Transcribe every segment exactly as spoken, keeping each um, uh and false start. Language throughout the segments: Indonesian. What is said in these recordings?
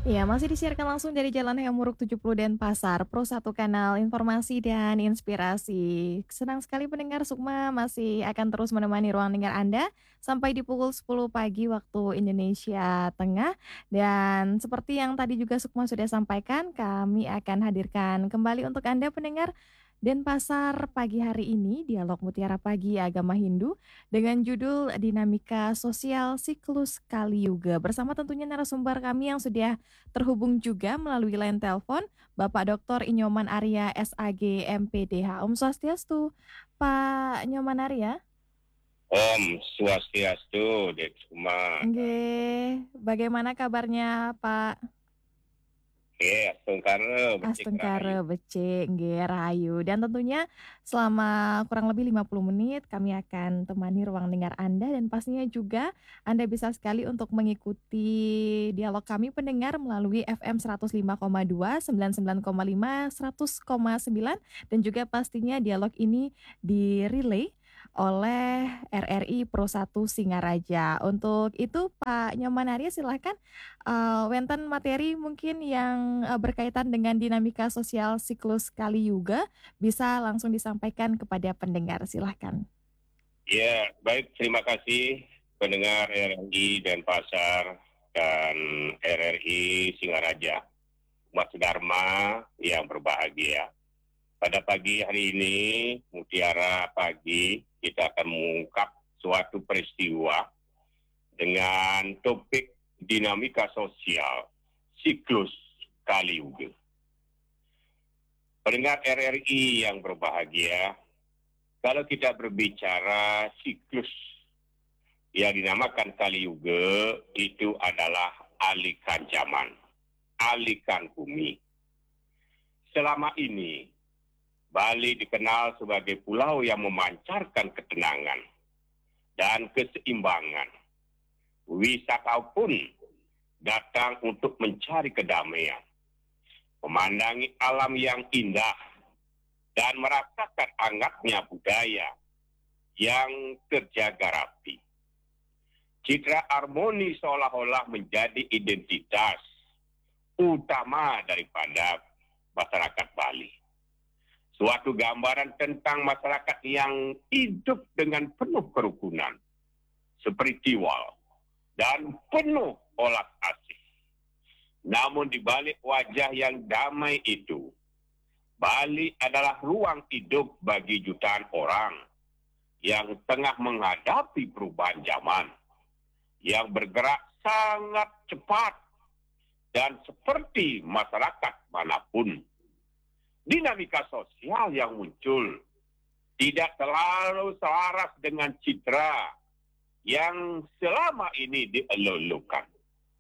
Ya, masih disiarkan langsung dari Jalan Hayamuruk tujuh puluh Denpasar, Pro satu Kanal Informasi dan Inspirasi. Senang sekali pendengar Sukma masih akan terus menemani ruang dengar Anda sampai di pukul sepuluh pagi waktu Indonesia Tengah. Dan seperti yang tadi juga Sukma sudah sampaikan, kami akan hadirkan kembali untuk Anda pendengar Denpasar pagi hari ini, Dialog Mutiara Pagi Agama Hindu dengan judul Dinamika Sosial Siklus Kali Yuga. Bersama tentunya narasumber kami yang sudah terhubung juga melalui line telepon Bapak Doktor Inyoman Arya S A G M P D H. Om Swastiastu, Pak Nyoman Arya. Om Swastiastu, Dek Suma. Nggih, bagaimana kabarnya Pak? Oke, Astungkare, Becik Rahayu. Astengkare becik, nggih rahayu. Dan tentunya selama kurang lebih lima puluh menit kami akan temani ruang dengar Anda dan pastinya juga Anda bisa sekali untuk mengikuti dialog kami pendengar melalui F M seratus lima koma dua, sembilan puluh sembilan koma lima, seratus koma sembilan dan juga pastinya dialog ini di-relay oleh R R I Pro satu Singaraja. Untuk itu Pak Nyoman Arya silahkan Eee, wenten materi mungkin yang, eee, berkaitan dengan dinamika sosial siklus Kali Yuga, bisa langsung disampaikan kepada pendengar, silahkan. Ya, baik, terima kasih pendengar R R I Denpasar dan R R I Singaraja, umat Dharma yang berbahagia. Pada pagi hari ini, Mutiara Pagi, kita akan mengungkap suatu peristiwa dengan topik dinamika sosial siklus Kali Yuga. Pendengar R R I yang berbahagia, kalau kita berbicara siklus yang dinamakan Kali Yuga, itu adalah alikan zaman, alikan bumi. Selama ini, Bali dikenal sebagai pulau yang memancarkan ketenangan dan keseimbangan. Wisatawan pun datang untuk mencari kedamaian, memandangi alam yang indah, dan merasakan hangatnya budaya yang terjaga rapi. Citra harmoni seolah-olah menjadi identitas utama daripada masyarakat Bali. Suatu gambaran tentang masyarakat yang hidup dengan penuh kerukunan, spiritual, dan penuh olah kasih. Namun di balik wajah yang damai itu, Bali adalah ruang hidup bagi jutaan orang yang tengah menghadapi perubahan zaman, yang bergerak sangat cepat dan seperti masyarakat manapun. Dinamika sosial yang muncul tidak selalu selaras dengan citra yang selama ini dielulukan.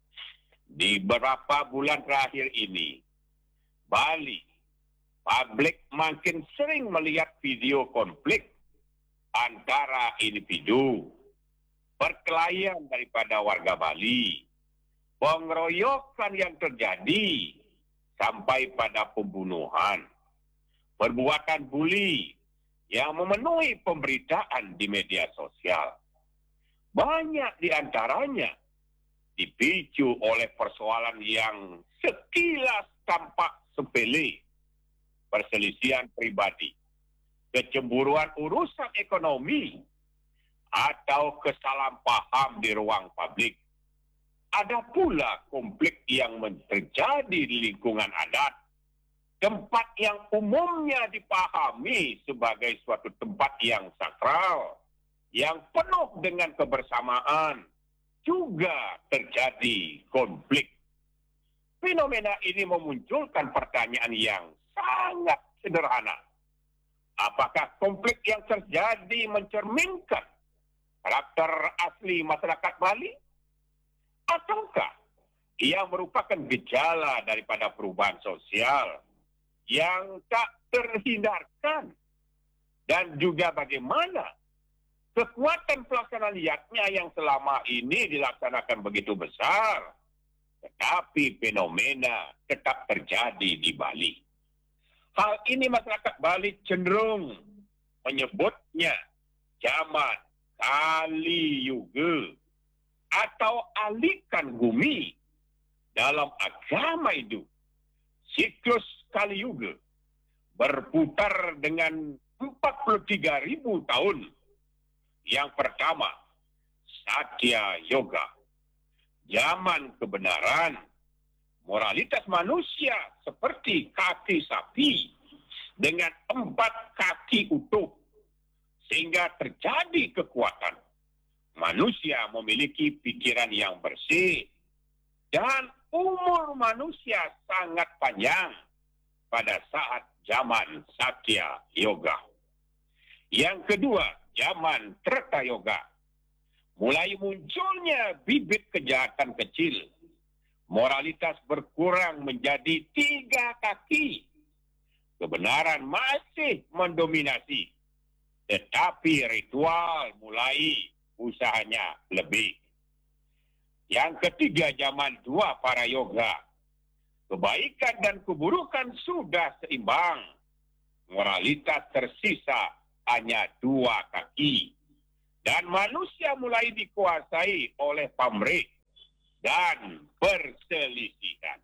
Di beberapa bulan terakhir ini, Bali, publik makin sering melihat video konflik antara individu, perkelahian daripada warga Bali, pengeroyokan yang terjadi sampai pada pembunuhan, perbuatan buli yang memenuhi pemberitaan di media sosial. Banyak di antaranya dipicu oleh persoalan yang sekilas tampak sepele, perselisihan pribadi, kecemburuan urusan ekonomi, atau kesalah paham di ruang publik. Ada pula konflik yang terjadi di lingkungan adat, tempat yang umumnya dipahami sebagai suatu tempat yang sakral, yang penuh dengan kebersamaan, juga terjadi konflik. Fenomena ini memunculkan pertanyaan yang sangat sederhana. Apakah konflik yang terjadi mencerminkan karakter asli masyarakat Bali? Ataukah ia merupakan gejala daripada perubahan sosial yang tak terhindarkan? Dan juga bagaimana kekuatan pelaksanaan niatnya yang selama ini dilaksanakan begitu besar, tetapi fenomena tetap terjadi di Bali. Hal ini masyarakat Bali cenderung menyebutnya zaman Kali Yuga atau alikan bumi dalam agama Hindu, siklus Kali Yuga berputar dengan empat puluh tiga ribu tahun. Yang pertama, Satya Yoga, zaman kebenaran, moralitas manusia seperti kaki sapi dengan empat kaki utuh, sehingga terjadi kekuatan. Manusia memiliki pikiran yang bersih, dan umur manusia sangat panjang pada saat zaman Satya Yoga. Yang kedua, zaman Treta Yoga. Mulai munculnya bibit kejahatan kecil. Moralitas berkurang menjadi tiga kaki. Kebenaran masih mendominasi, tetapi ritual mulai usahanya lebih. Yang ketiga, zaman dua para yoga. Kebaikan dan keburukan sudah seimbang. Moralitas tersisa hanya dua kaki. Dan manusia mulai dikuasai oleh pamrih dan perselisihan.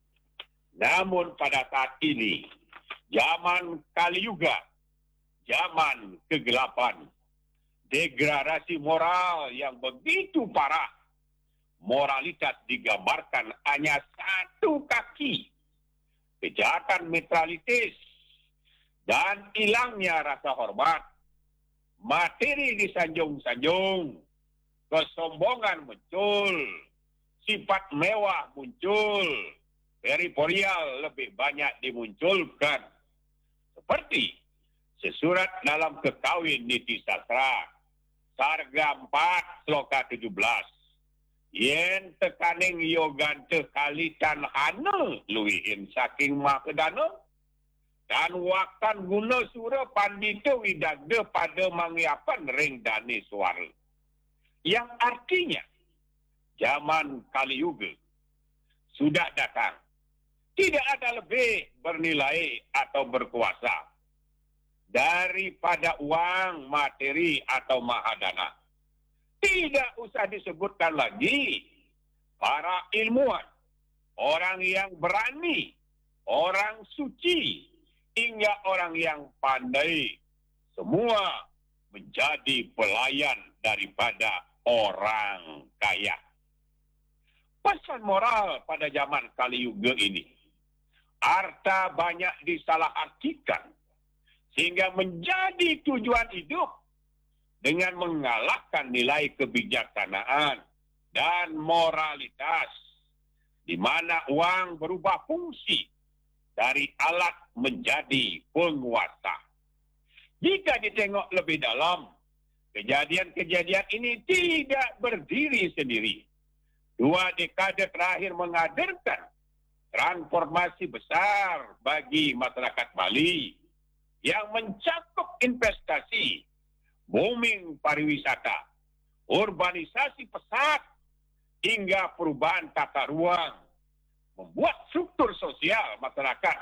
Namun pada saat ini, zaman Kali Yuga, zaman kegelapan, degradasi moral yang begitu parah. Moralitas digambarkan hanya satu kaki. Kejahatan netralitas dan hilangnya rasa hormat. Materi disanjung-sanjung. Kesombongan muncul. Sifat mewah muncul. Teritorial lebih banyak dimunculkan. Seperti sesurat dalam Kekawin Niti Sastra, Sarga empat, Sloka tujuh belas. Yen tekaning yogan tekalitan hana, luihin saking makedana. Dan wakan guna sura pandita widagda pada mangiapan ring dani suara. Yang artinya, zaman Kali Yuga sudah datang. Tidak ada lebih bernilai atau berkuasa daripada uang, materi, atau mahadana. Tidak usah disebutkan lagi para ilmuwan, orang yang berani, orang suci, hingga orang yang pandai. Semua menjadi pelayan daripada orang kaya. Pesan moral pada zaman Kali Yuga ini, harta banyak disalahartikan sehingga menjadi tujuan hidup dengan mengalahkan nilai kebijaksanaan dan moralitas, di mana uang berubah fungsi dari alat menjadi penguasa. Jika ditengok lebih dalam, kejadian-kejadian ini tidak berdiri sendiri. Dua dekade terakhir menghadirkan transformasi besar bagi masyarakat Bali yang mencakup investasi, booming pariwisata, urbanisasi pesat, hingga perubahan tata ruang, membuat struktur sosial masyarakat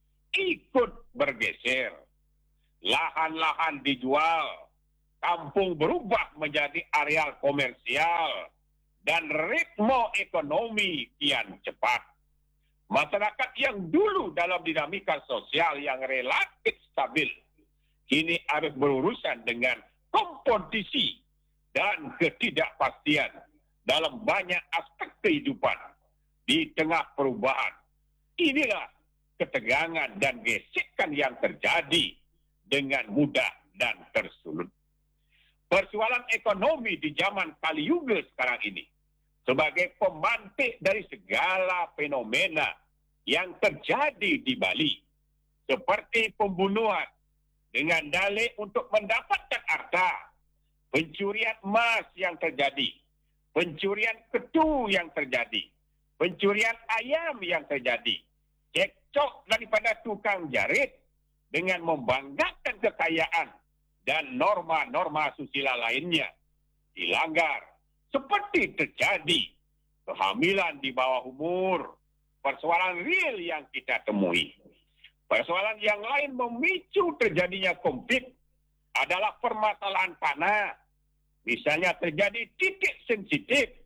ikut bergeser. Lahan-lahan dijual, kampung berubah menjadi areal komersial, dan ritme ekonomi kian cepat. Masyarakat yang dulu dalam dinamika sosial yang relatif stabil, kini harus berurusan dengan kompetisi dan ketidakpastian dalam banyak aspek kehidupan. Di tengah perubahan, inilah ketegangan dan gesekan yang terjadi dengan mudah dan tersulut. Persoalan ekonomi di zaman Kali Yuga sekarang ini sebagai pemantik dari segala fenomena yang terjadi di Bali, seperti pembunuhan dengan dalih untuk mendapatkan harta, pencurian emas yang terjadi, pencurian ketu yang terjadi, pencurian ayam yang terjadi, cekcok daripada tukang jarit dengan membanggakan kekayaan dan norma-norma susila lainnya dilanggar, seperti terjadi kehamilan di bawah umur, persoalan real yang kita temui. Persoalan yang lain memicu terjadinya konflik adalah permasalahan tanah. Misalnya terjadi titik sensitif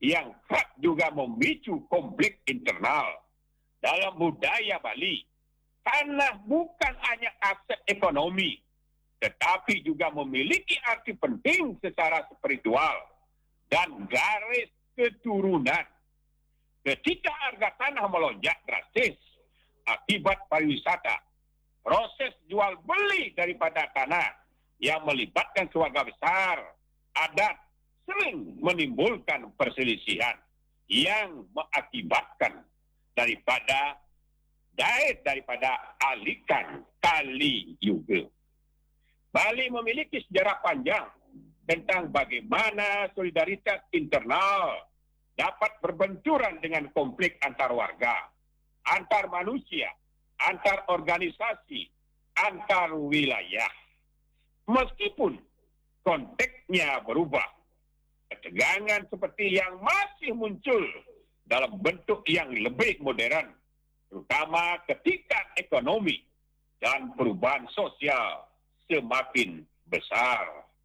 yang kerap juga memicu konflik internal dalam budaya Bali. Karena bukan hanya aspek ekonomi, tetapi juga memiliki arti penting secara spiritual dan garis keturunan. Ketika harga tanah melonjak drastis akibat pariwisata, proses jual beli daripada tanah yang melibatkan keluarga besar, adat, sering menimbulkan perselisihan yang mengakibatkan daripada dait daripada alikan kali juga. Bali memiliki sejarah panjang tentang bagaimana solidaritas internal dapat berbenturan dengan konflik antar warga, antar manusia, antar organisasi, antar wilayah. Meskipun konteksnya berubah, ketegangan seperti yang masih muncul dalam bentuk yang lebih modern, terutama ketika ekonomi dan perubahan sosial semakin besar.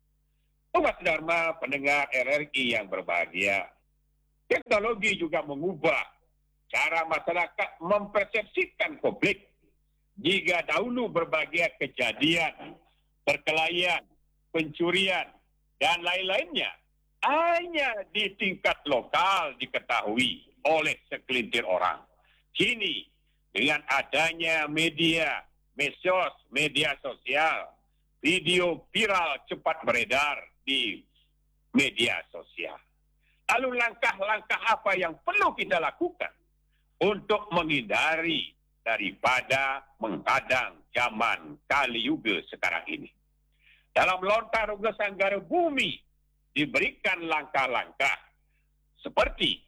Umat Dharma pendengar R R I yang berbahagia, teknologi juga mengubah cara masyarakat mempersepsikan konflik. Jika dahulu berbagai kejadian, perkelahian, pencurian, dan lain-lainnya hanya di tingkat lokal diketahui oleh segelintir orang. Kini, dengan adanya media, medsos, media sosial, video viral cepat beredar di media sosial. Lalu langkah-langkah apa yang perlu kita lakukan untuk menghindari daripada menghadang zaman Kali Yuga sekarang ini? Dalam lontar Ruga Sanggara Bumi diberikan langkah-langkah seperti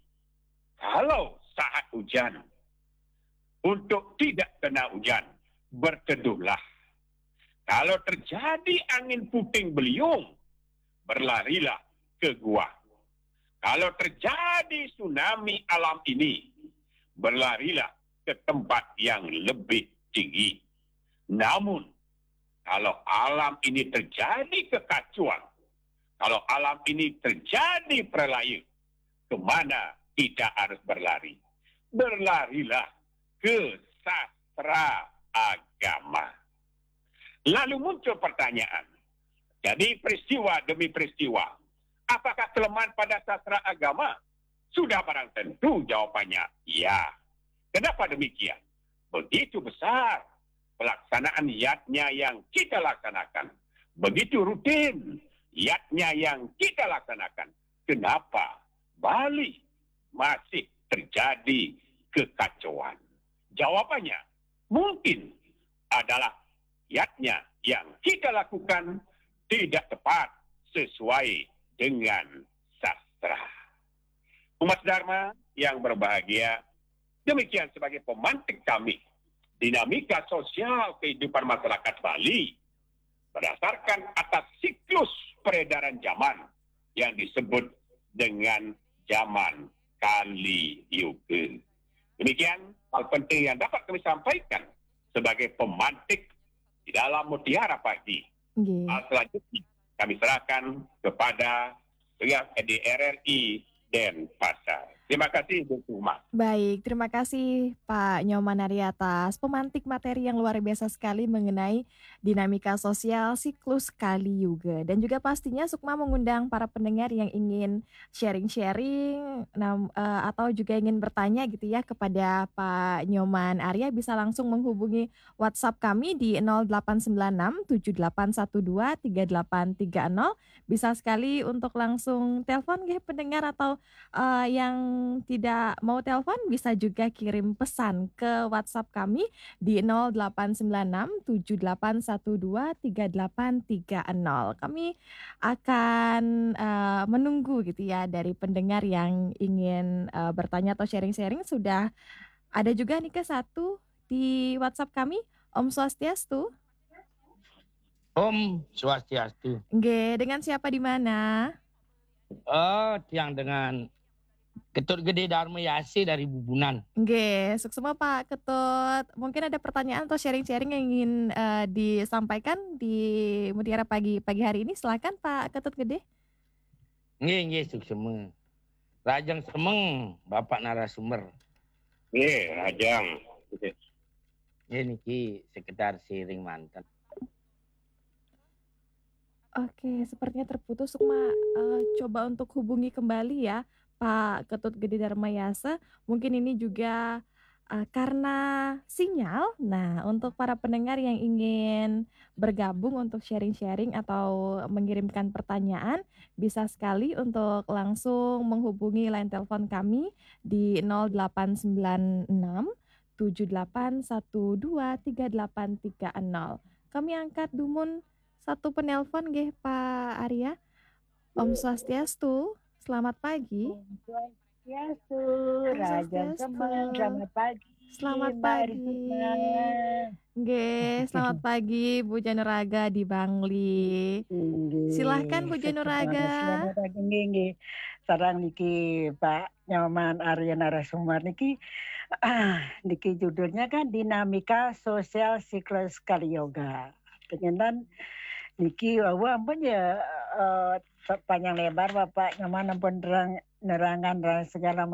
kalau saat hujan, untuk tidak kena hujan, berteduhlah. Kalau terjadi angin puting beliung, berlarilah ke gua. Kalau terjadi tsunami alam ini, berlarilah ke tempat yang lebih tinggi. Namun, kalau alam ini terjadi kekacauan, kalau alam ini terjadi pralaya, kemana kita harus berlari? Berlarilah ke sastra agama. Lalu muncul pertanyaan, jadi peristiwa demi peristiwa, apakah kelemahan pada sastra agama? Sudah barang tentu jawabannya ya. Kenapa demikian? Begitu besar pelaksanaan yatnya yang kita laksanakan. Begitu rutin yatnya yang kita laksanakan. Kenapa Bali masih terjadi kekacauan? Jawabannya mungkin adalah yatnya yang kita lakukan tidak tepat sesuai dengan sastra. Umat Dharma yang berbahagia, demikian sebagai pemantik kami dinamika sosial kehidupan masyarakat Bali berdasarkan atas siklus peredaran zaman yang disebut dengan zaman Kali Yuga. Demikian hal penting yang dapat kami sampaikan sebagai pemantik di dalam Mutiara Pagi. Nggih. Hal selanjutnya kami serahkan kepada pihak D R R I Denpasar. Terima kasih, Bu Suma. Baik, terima kasih Pak Nyoman Ari atas pemantik materi yang luar biasa sekali mengenai dinamika sosial siklus Kali Yuga. Dan juga pastinya Sukma mengundang para pendengar yang ingin sharing-sharing nam- eh, atau juga ingin bertanya gitu ya kepada Pak Nyoman Arya, bisa langsung menghubungi WhatsApp kami di nol delapan sembilan enam tujuh delapan satu dua tiga delapan tiga nol. Bisa sekali untuk langsung telepon nggih pendengar, atau eh, yang tidak mau telepon bisa juga kirim pesan ke WhatsApp kami di nol delapan sembilan enam tujuh delapan satu dua tiga delapan tiga nol. Kami akan eh, menunggu gitu ya dari pendengar yang ingin eh, bertanya atau sharing-sharing. Sudah ada juga nih ke satu di WhatsApp kami. Om Swastiastu. Om Swastiastu. Nggih, dengan siapa di mana? Oh, yang dengan Ketut Gede Dharma Yasi dari Bubunan. Nggih, suksema Pak Ketut. Mungkin ada pertanyaan atau sharing-sharing yang ingin eh, disampaikan di Mutiara Pagi pagi hari ini. Silakan Pak Ketut Gede. Nggih, nggih, suksema. Rajang Semeng, Bapak narasumber. Nggih, Rajang. Ini niki sekedar siring mantan. Oke, sepertinya terputus Sukma. Uh, coba untuk hubungi kembali ya Pak Ketut Gede Darmayasa. Mungkin ini juga uh, karena sinyal. Nah, untuk para pendengar yang ingin bergabung untuk sharing-sharing atau mengirimkan pertanyaan, bisa sekali untuk langsung menghubungi line telepon kami di nol delapan sembilan enam tujuh delapan satu dua tiga delapan tiga nol. Kami angkat Dumun satu penelpon nggih Pak Arya. Om Swastiastu, selamat pagi. Om Swastiastu, Om Rajang Swastiastu. Semeng, selamat pagi. Selamat Mbak pagi. Risma. Nggih, selamat pagi Bu Januraga di Bangli. Silahkan Bu Januraga. Selamat pagi nggih. Sarang niki Pak Nyoman Arya narasumber niki ah, niki judulnya kan dinamika sosial siklus kali yoga. Pengenan niki wah ampun ya uh, panjang lebar Bapak Nyoman ampun nerang nerangan segala